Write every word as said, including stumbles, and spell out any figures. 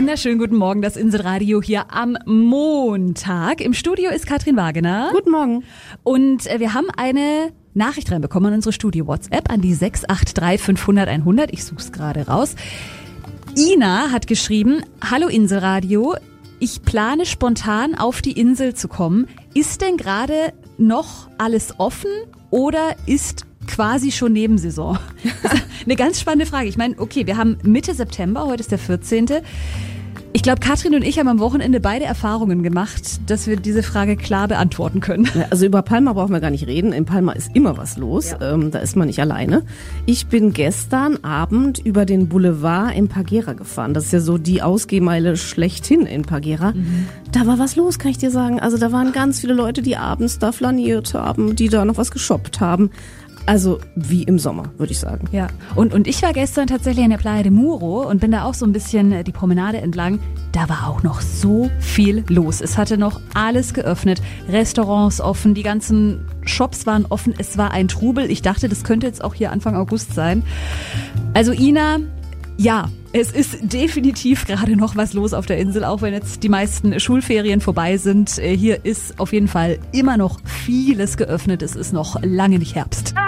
wunderschönen guten Morgen, das Inselradio hier am Montag. Im Studio ist Katrin Wagener. Guten Morgen. Und wir haben eine Nachricht reinbekommen an unsere Studio-WhatsApp an die sechs acht drei fünfhundert einhundert. Ich suche es gerade raus. Ina hat geschrieben, hallo Inselradio, ich plane spontan auf die Insel zu kommen. Ist denn gerade noch alles offen oder ist quasi schon Nebensaison? Eine ganz spannende Frage. Ich meine, okay, wir haben Mitte September, heute ist der vierzehnte Ich glaube, Katrin und ich haben am Wochenende beide Erfahrungen gemacht, dass wir diese Frage klar beantworten können. Ja, also über Palma brauchen wir gar nicht reden. In Palma ist immer was los. Ja. Ähm, da ist man nicht alleine. Ich bin gestern Abend über den Boulevard in Parguera gefahren. Das ist ja so die Ausgehmeile schlechthin in Parguera. Mhm. Da war was los, kann ich dir sagen. Also da waren ganz viele Leute, die abends da flaniert haben, die da noch was geshoppt haben. Also wie im Sommer, würde ich sagen. Ja, und, und ich war gestern tatsächlich an der Playa de Muro und bin da auch so ein bisschen die Promenade entlang. Da war auch noch so viel los. Es hatte noch alles geöffnet, Restaurants offen, die ganzen Shops waren offen. Es war ein Trubel. Ich dachte, das könnte jetzt auch hier Anfang August sein. Also Ina, ja, es ist definitiv gerade noch was los auf der Insel, auch wenn jetzt die meisten Schulferien vorbei sind. Hier ist auf jeden Fall immer noch vieles geöffnet. Es ist noch lange nicht Herbst.